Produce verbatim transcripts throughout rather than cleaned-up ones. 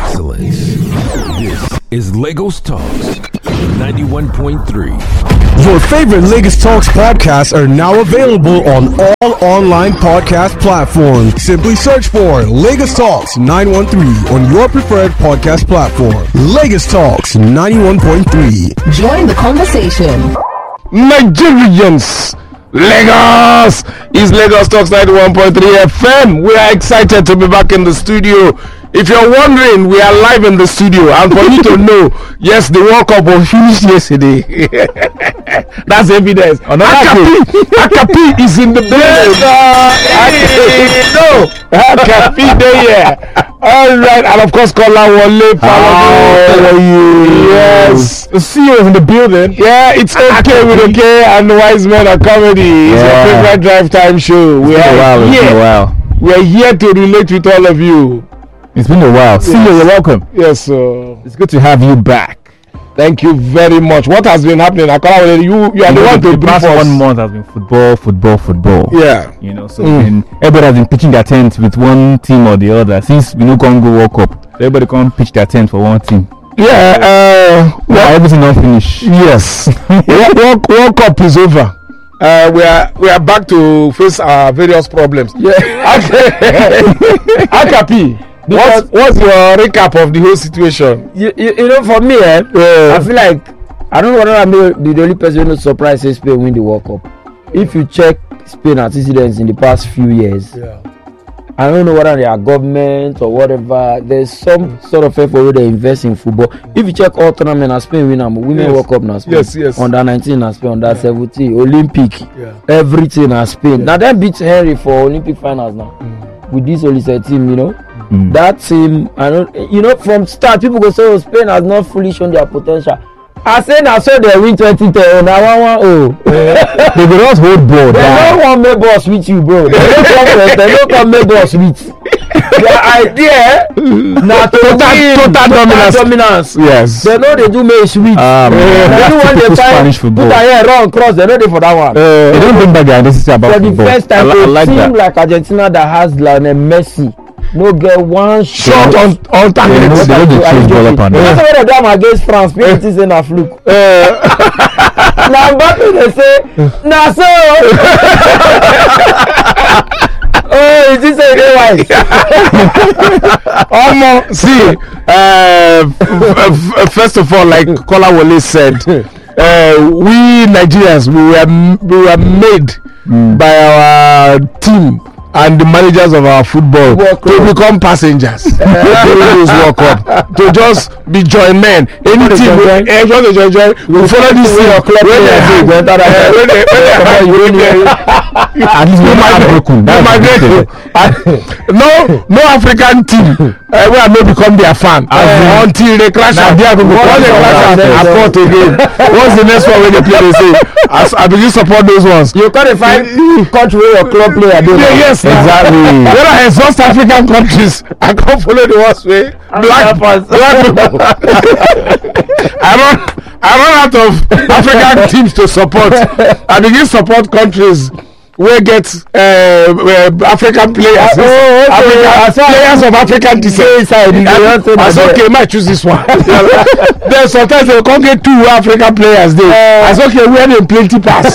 excellence. This is Lagos Talks ninety-one point three. Your favorite Lagos Talks podcasts are now available on all online podcast platforms. Simply search for Lagos Talks nine one three on your preferred podcast platform. Lagos Talks ninety-one point three. Join the conversation. Nigerians, Lagos is Lagos Talks ninety-one point three F M. We are excited to be back in the studio. If you're wondering, we are live in the studio, and for you to know, yes, the World Cup was finished yesterday. That's evidence. Akapi, Akapi is in the building. No, Akapi there. All right, and of course, Kolawole. How are you? Yes, the C E O is in the building. Yeah, it's okay with okay and Wise Men of Comedy. It's yeah. your favorite drive time show. We are while, here. We are here to relate with all of you. It's been a while. Yes. C E O, you're welcome. Yes, sir. It's good to have you back. Thank you very much. What has been happening? I can't, you, you are you the know, one to the brief past us. One month has been football, football, football. Yeah. You know, so mm. been, everybody has been pitching their tent with one team or the other. Since we know can't go World Cup, everybody can't pitch their tent for one team. Yeah. Uh, well, well, everything not finished. Yes. World, World Cup is over. Uh, we are we are back to face our various problems. Yeah. Akapi. What's, what's your recap of the whole situation? You, you, you know, for me, eh, yeah. I feel like I don't know whether I'm the, the only person who's surprised say Spain win the World Cup. If you check Spain antecedents in the past few years, yeah. I don't know whether they are government or whatever. There's some mm. sort of effort where they invest in football. If you check all tournaments, as Spain win them, Women yes. World Cup now Spain, yes, yes. under nineteen as Spain, under yeah. seventeen, Olympic, yeah. everything as Spain. Yeah. Now they beat Henry for Olympic finals now mm. with this Olympic team, you know. Mm. That team, I don't, you know, from start people go say, oh, Spain has not fully shown their potential. I say now, so they win twenty ten. Now one one oh. They go just hold ball. They don't want make boss with you, bro. They don't come. They don't come make boss with. Their idea now total total dominance. dominance. Yes. They know they do make sweet. Um, they do want they find put a hair wrong cross. They know they for that one. Uh, they don't bring back their necessity about for the football. first time, I, I a like team that. like Argentina that has Lionel Messi. No get one shot on on target. Yeah, no, they don't dey chase ball up and down. That's why they do against France. People say na fluke. Na Mbappe dey say na so. Oh, is this a day wise? Omo, see, uh, f- f- first of all, like Kolawole said, uh, we Nigerians we were we were made mm. by our team and the managers of our football Work to up. become passengers during this World Cup, to just be join men. Anything we eh, just to join join we follow this thing or club when they hang when they when they at least we migrate no no African team uh, we are not become their fan uh, until they clash and they go once they clash and afford again. What's the next one when they play? They say as I begin support those ones. You can't find country where your club player do. Yes. Exactly. When I exhaust African countries, I can't follow the worst way. Black, black people. I run, I run out of African teams to support. I begin support countries where get uh, uh, African players. Uh, oh, okay. African, players of African descent. I said, okay, might choose this one. Then sometimes they can't get two African players there. Uh, I said, okay, we have a plenty pass.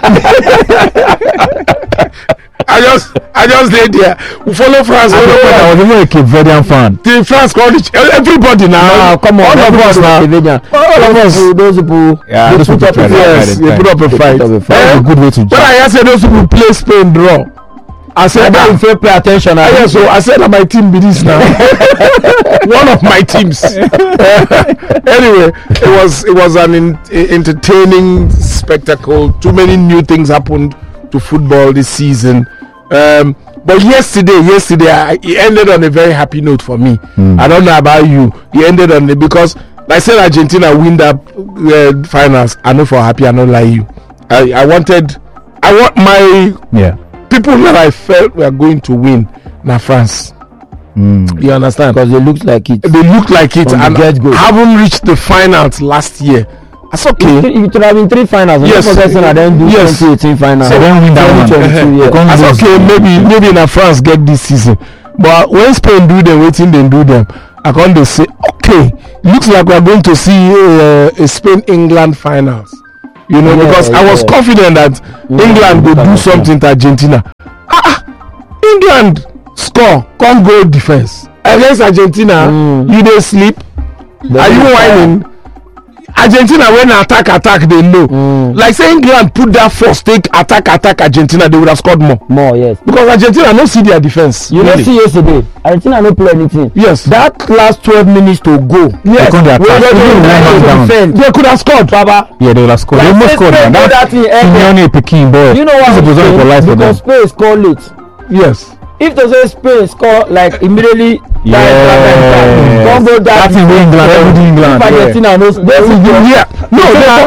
I just, I just laid there. We follow France. I, follow I was even a Cape Verdean fan. The France college, everybody now. No, come on, all of us now. All of us. Those people, yeah, they put up a fight. Yes, they put up a fight. That's a good way to judge. When I say those people play Spain draw, I said, I don't pay attention. I yes, so I said that my team be this now. One of my teams. Anyway, it was it was an in, entertaining spectacle. Too many new things happened to football this season. Um, but yesterday, yesterday, I, it ended on a very happy note for me. Mm. I don't know about you. It ended on it because I said Argentina win that uh, finals. I know for happy. I don't lie you. I, I wanted, I want my yeah people that I felt were going to win. Now France. Mm. You understand? Because they looked like it. They looked like it, and haven't reached the finals last year. That's okay. It would have been three finals. Yes. And then do yes. twenty eighteen finals. So then win that one. Yeah. That's okay. Maybe maybe in France get this season. But when Spain do them, waiting they do them. I can't just say, okay, looks like we're going to see uh, a Spain-England finals. You know, yeah, because yeah. I was confident that yeah. England would do something to Argentina. Ah, England score, can't go defense. Against Argentina, mm. you don't sleep. They Are you whining? Argentina when attack attack they know. Mm. Like say England put that first take attack attack Argentina, they would have scored more. More, yes. Because Argentina no see their defense. You really. Don't see yesterday. Argentina no play anything. Yes. That last twelve minutes to go. Yes. They, they, they, they, they could have scored, Baba. Yeah, they would have scored. Like they almost scored. That, that Simeone Pekin boy. You know what? Spain, because Spain scored late. Yes. If they say Spain score like immediately, yeah, don't go that. That's in England, England. If Argentina knows, yeah, no,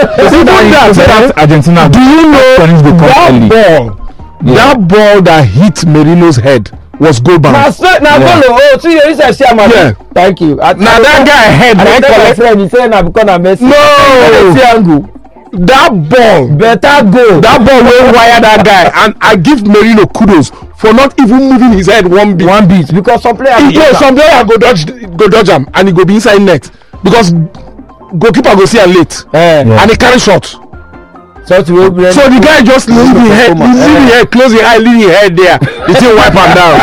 that Argentina. Do you know that ball? That ball that hit Merino's head was goal bound. Now, straight now, go oh, see you say Siama. Yeah, thank you. Now that guy head, I collect friend. He said now because I'm Messi. No. That ball, better go. That ball will wire that guy, and I give Merino kudos for not even moving his head one bit. One bit because some player, yeah, some player go dodge, go dodge him, and he go be inside net because goalkeeper go see him late, eh, yeah. and he carry shot. So, to so the guy just leave his head, leave his head, close his eye, leave his head there. The thing wipe him down.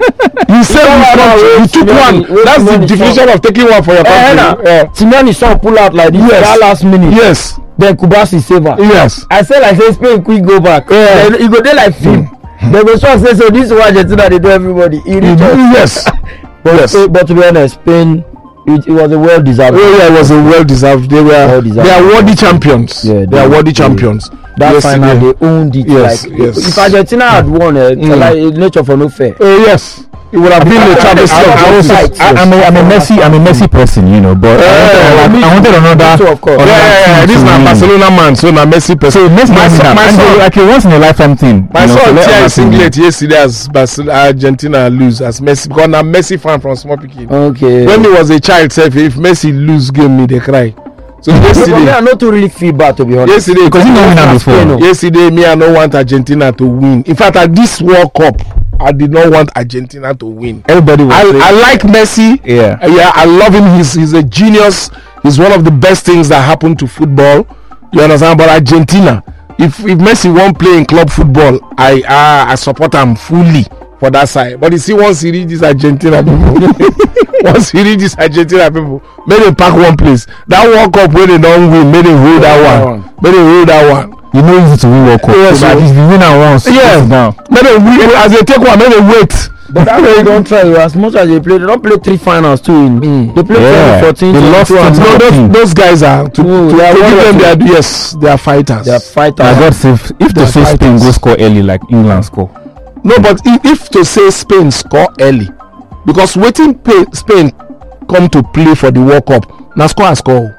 You said you took one. That's the definition of taking one for your country. Simeone saw pull out like this that last minute. Yes. Then Kubasi save her. Yes. I said like say Spain quick go back. Yeah. Then he go there like film. Mm. They go so say so this is what Argentina they do everybody. He yes. but, yes. Spain, but to be honest, Spain it, it was a well deserved. Oh yeah, it was a well deserved. They were well they are worthy champions. Yeah, they, they are worthy they, champions. That yes, final yeah. they owned it. Yes, like yes. If Argentina had won, uh, mm. like nature for no fair. Oh uh, yes. It would have been the Champions League. I'm a, I'm a Messi, I'm a Messi person, you know. But uh, I, wanted, I wanted another. Of course. Yeah, yeah, yeah. This is my Barcelona man, so na Messi person. So Messi, my, my, my son, like a once in a lifetime thing. My you know, son tear his singlet yesterday as Barcelona, Argentina lose as Messi because I'm a Messi fan from small pikin. Okay. When he was a child, self, if Messi lose game, me they cry. So yesterday, me I not to really feel bad to be honest. Yesterday, because he don't win before. Yesterday, me I don't want Argentina to win. In fact, at this World Cup, I did not want Argentina to win. Everybody was I, I like Messi. Yeah. Yeah, I love him. He's he's a genius. He's one of the best things that happened to football. You understand? But Argentina, if if Messi won't play in club football, I uh, I support him fully for that side. But you see, once he reach this Argentina people, once he reach this Argentina people, may they pack one place. That World Cup where they don't win, may they hold that one. May they hold that one. You know easy to win World Cup. Yes, so so if the winner wants, yes. Down. May they win as they take one. May they wait. But that way you don't try. As much as they play, they don't play three finals too. In mm. They play yeah. fourteen. They lost. No, those, those guys are to, Ooh, to, they are to give them their yes. They are fighters. They are fighters. I got if if they say Spain go score early like England score. No, but if, if to say Spain score early, because waiting pay, Spain come to play for the World Cup, now score and score.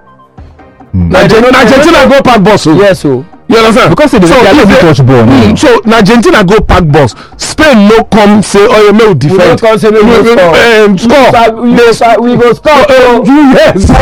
Mm. Argentina, Argentina go pack bus. So. Yes, so. You understand? Because they so don't touch ball. Mm, so Argentina go pack bus. Spain no come say, oh, you may defend. We don't come say we will score. Um, score. We go score. We go score. Uh, yes.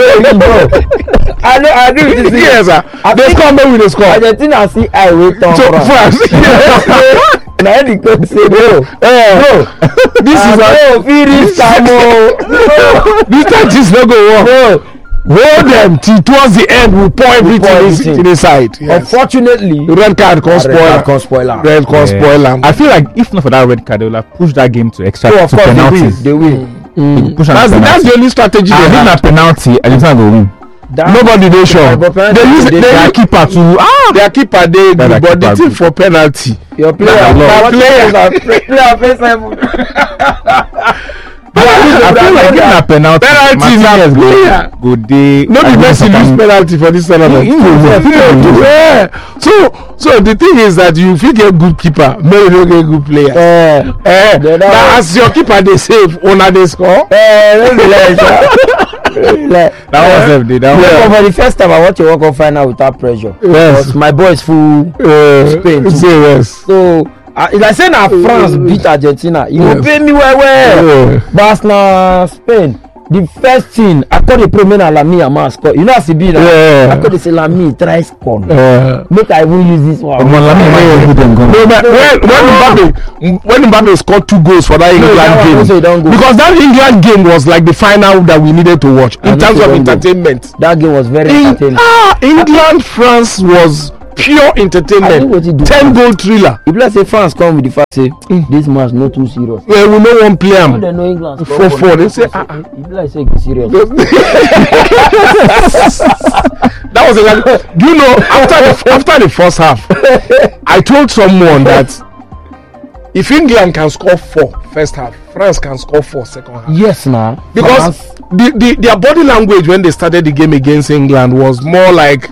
I know. I agree with this. Yes, sir. They score. Maybe they score. Argentina see I wait on. So France. Now the coach say no. No. This is a finish time. This time is not go work. Hold them till towards the end. We'll pour everything, everything. inside. Yes. Unfortunately, red card can spoil. Red card spoil. I feel like if not for that red card, they will have pushed that game to extra so of to course penalties. They win. They win. Mm. Mm. That's, that's the only strategy. I think that penalty, Argentina will win. That nobody they sure. They use they, their keeper to ah their keeper they do, but the thing for penalty. Your player, players are player face level. I feel like giving a penalty. Penalty is a player. Good day. No be Messi lose penalty for this tournament. Yeah. So so the thing is that you fit get good keeper, maybe you get good player. Eh, eh. Now as your keeper they save, owner they score. Eh, don't be like that. That was every day. That was for the first time I want to work on final without pressure. Yes. My boy is full uh, Spain. Too. Yes. So. Uh, if I say now France beat Argentina, you yes. will pay me well well. Yeah. But now Spain, The first thing I call the pro men and Lami Yamal score. You know as he be now. Yeah. I call the say Lami try score. Uh, Make I even use this one. Come on, Lami Yamal put them no, gone. but when when Mbappe when Mbappe scored two goals for that England that one also he don't game, go. because that England game was like the final that we needed to watch I in know terms he of don't go. entertainment. That game was very In, entertaining. ah, England France was pure I think entertainment. what he do. Ten goal thriller. If let's say France come with the fact say this match not too serious. Well, we know one player. When they know England Four four. They say ah, ah. if like say it's serious. That was a, do you know after the after the first half I told someone that if England can score four first half, France can score four second half. Yes, now Because the, the their body language when they started the game against England was more like,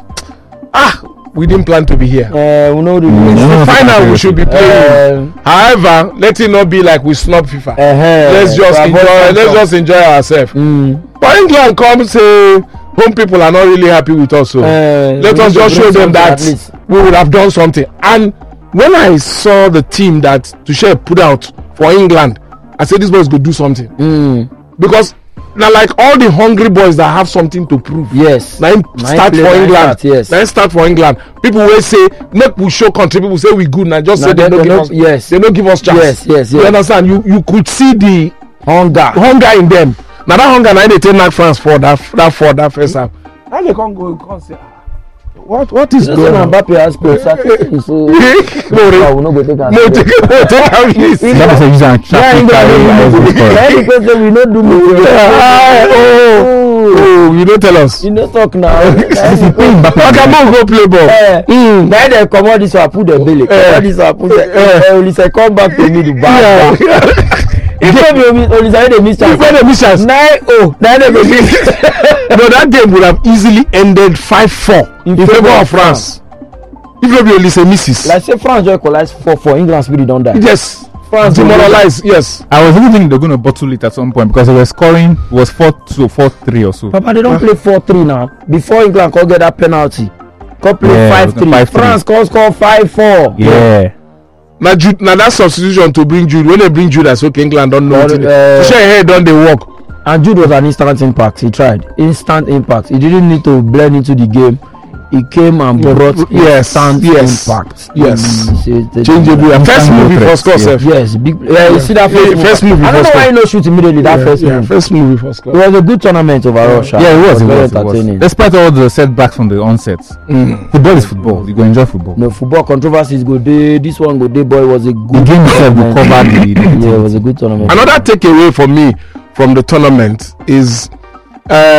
ah, we didn't plan to be here. uh, we know the Mm, It's no, the final we should be playing. uh, However, let it not be like we snub FIFA. uh-huh. Let's just So enjoy. avoid Let's some- just enjoy ourselves. Mm. But England comes say home people are not really happy with us, so Uh, let we us need to just show bring them something that at least. we would have done something. And when I saw the team that Tuchel put out for England, I said this boys go do something, Mm. because now like all the hungry boys that have something to prove. Yes. Now him Nine start play, for nine England. start, yes. Now him start for England. People will say make we show country. People say we good. Now just Now say they, they don't give don't- us. yes. They don't give us chance. Yes, yes, You yes. understand? You you could see the Hunger. hunger in them. Now that hunger, now they take knock France for that that for that first half. Now they can't go. Can't say, ah, what what is Just going say on? Mbappe has scored Saturday, so No, I will not go take am. no, take no, take am easy. That was a user and Yeah, traffic England carry no eyes do before. me. Because say we no do me. Ah, oh, Oh, oh, you don't tell us. you no talk now. Okay, I'm go play ball. Eh, na dem comot this one put the belly. Comot this one put the. Eh, Olise come back to me the bad bad. If no be Omi- Olise wey dey miss chance. When the missions, Nine oh, na dem go miss. no, that game would have easily ended five four in, In favor favour of France. If not be only say misses. Like say France just equalize four four, England spirit don die. Yes, France demoralized. Yes. I was even thinking they're going to bottle it at some point because they were scoring, it was four two or four three or so. Papa, they don't play four three now. Before England can get that penalty, can play Yeah, five three. five three. France can score five four. Yeah. Now, Jude, now that substitution to bring Jude. When they bring Jude, that's okay. England don't know. Well, what uh, to share head don't they work? And Jude was an instant impact. He tried instant impact. He didn't need to blend into the game. He came and brought Yes, instant yes, impact. yes. Mm, see, the- Changeable. And first Instant movie no for score. threats, yeah. Sef. Yes, big. Yeah, you see that Yeah, first, first movie I don't for know why score. he no shoot immediately. That Yeah, first yeah, movie. first movie for It score. was a good tournament overall. Sha. Yeah, it was. It very was. It was. entertaining. Despite all the setbacks from the onset, Mm. football is football. You go enjoy football. No football controversies go day. This one go day. Boy, it was a The good. game itself will tournament. cover the. the Yeah, it was a good tournament. Another takeaway for me from the tournament is uh,